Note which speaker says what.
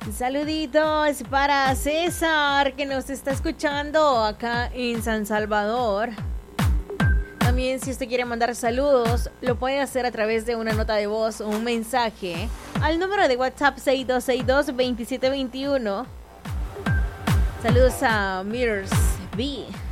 Speaker 1: Saluditos para César, que nos está escuchando acá en San Salvador. También, si usted quiere mandar saludos, lo puede hacer a través de una nota de voz o un mensaje al número de WhatsApp 6262-2721. Saludos a Mirrors B.